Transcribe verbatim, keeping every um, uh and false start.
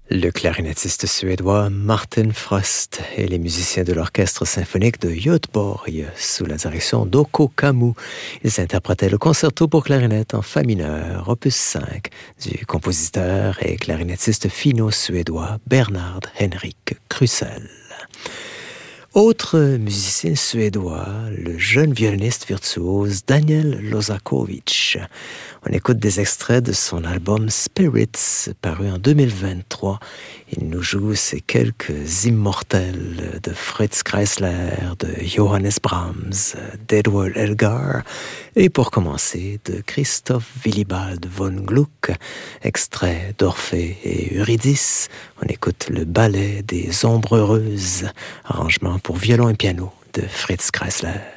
Le clarinettiste suédois Martin Frost et les musiciens de l'orchestre symphonique de Göteborg, sous la direction d'Oko Kamou, ils interprétaient le concerto pour clarinette en fa mineur, opus cinq, du compositeur et clarinettiste finno-suédois Bernard Henrik Krusell. Autre musicien suédois, le jeune violoniste virtuose Daniel Lozakovich. On écoute des extraits de son album Spirits, paru en deux mille vingt-trois. Il nous joue ces quelques immortels de Fritz Kreisler, de Johannes Brahms, d'Edward Elgar, et pour commencer, de Christoph Willibald von Gluck, extrait d'Orphée et Eurydice. On écoute le ballet des Ombres Heureuses, arrangement pour violon et piano de Fritz Kreisler.